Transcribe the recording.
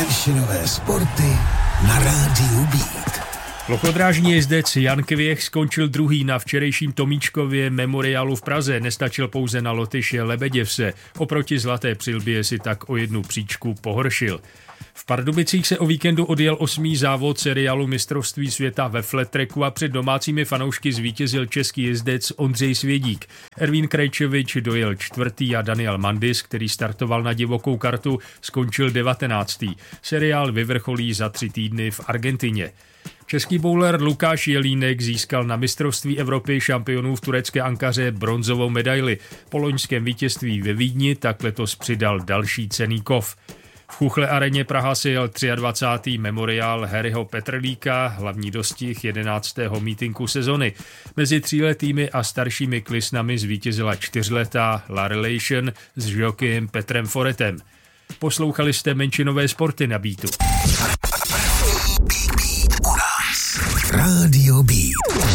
Menšinové sporty na rádiu Beat. Lochodrážní jezdec Jan Kvěch skončil druhý na včerejším Tomíčkově memoriálu v Praze. Nestačil pouze na Lotyše Lebeděvse. Oproti Zlaté přilbě si tak o jednu příčku pohoršil. V Pardubicích se o víkendu odjel 8. závod seriálu mistrovství světa ve flat tracku a před domácími fanoušky zvítězil český jezdec Ondřej Svědík. Ervín Krejčovič dojel 4. a Daniel Mandis, který startoval na divokou kartu, skončil 19. Seriál vyvrcholí za 3 týdny v Argentině. Český bowler Lukáš Jelínek získal na mistrovství Evropy šampionů v turecké Ankaře bronzovou medaili. Po loňském vítězství ve Vídni tak letos přidal další cenný kov. V Chuchle areně Praha si jel 23. memoriál Harryho Petrlíka, hlavní dostih 11. mítinku sezony. Mezi 3letými a staršími klisnami zvítězila 4letá La Relation s žokým Petrem Foretem. Poslouchali jste Menšinové sporty na Beatu. Rádio Beat.